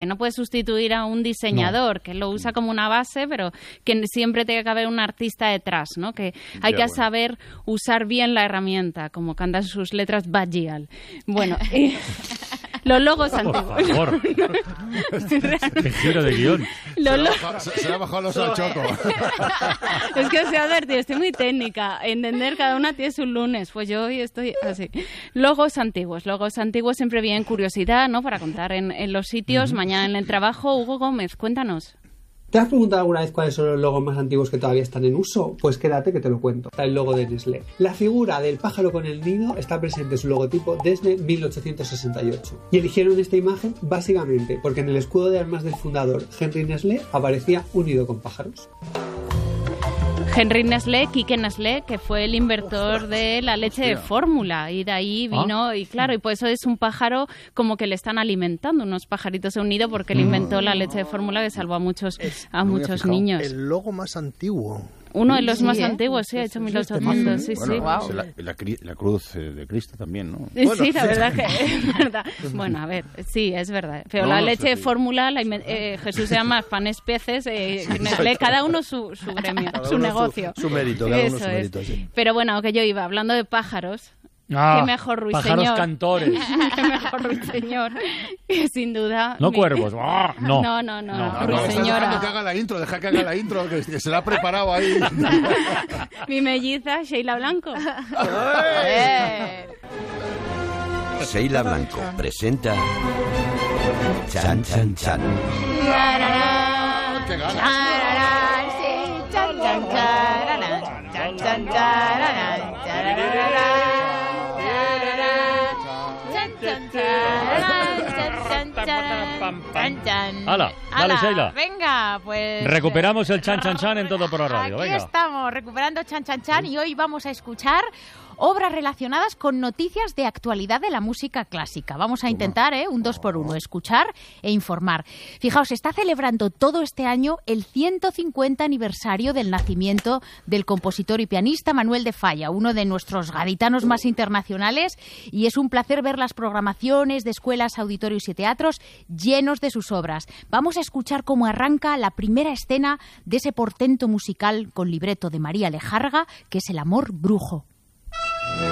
no puedes sustituir a un diseñador, que lo usa como una base, pero que siempre tiene que haber un artista detrás, ¿no? Que hay que saber usar bien la herramienta, como cantan sus letras Bajal. Bueno, los logos antiguos. Por favor. Qué giro de guión. Se le ha bajado los al choco. Es que os he advertido, estoy muy técnica. Entender, cada una tiene su lunes. Pues yo hoy estoy así. Logos antiguos siempre vienen curiosidad, ¿no? Para contar en los sitios. Mañana en el trabajo. Hugo Gómez, cuéntanos. ¿Te has preguntado alguna vez cuáles son los logos más antiguos que todavía están en uso? Pues quédate que te lo cuento. Está el logo de Nestlé. La figura del pájaro con el nido está presente en su logotipo desde 1868. Y eligieron esta imagen básicamente porque en el escudo de armas del fundador Henry Nestlé aparecía un nido con pájaros. Henry Nestlé, Quique Nestlé, que fue el inventor de la leche de fórmula, y de ahí vino, y claro, y por eso es un pájaro como que le están alimentando, unos pajaritos de un nido, porque él inventó la leche de fórmula que salvó a muchos niños. El logo más antiguo. Uno de los más antiguos, sí, ha hecho 1800, sí, sí. Wow. La cruz de Cristo también, ¿no? Bueno, sí, la verdad que es verdad. Bueno, a ver, sí, es verdad. Pero la leche de fórmula, Jesús se llama panes peces, cada uno su gremio, su negocio. Su mérito, cada uno su mérito, sí. Pero bueno, que yo iba hablando de pájaros. Qué mejor ruiseñor. Pájaros cantores. Qué mejor ruiseñor. Que sin duda. No cuervos. No. No. Ruiseñora. Deja que haga la intro, que se la ha preparado ahí. Mi melliza, Sheila Blanco. Sheila Blanco presenta Chan Chan Chan. ¡Qué ganas! ¡Hala! Dale, Sheila. Venga, pues... Recuperamos el Chan Chan Chan en Todo por la Radio. Aquí Venga. estamos, recuperando Chan Chan Chan, y hoy vamos a escuchar obras relacionadas con noticias de actualidad de la música clásica. Vamos a intentar, un 2x1, escuchar e informar. Fijaos, se está celebrando todo este año el 150 aniversario del nacimiento del compositor y pianista Manuel de Falla, uno de nuestros gaditanos más internacionales, y es un placer ver las programaciones de escuelas, auditorios y teatros llenos de sus obras. Vamos a escuchar cómo arranca la primera escena de ese portento musical con libreto de María Lejarga, que es El amor brujo.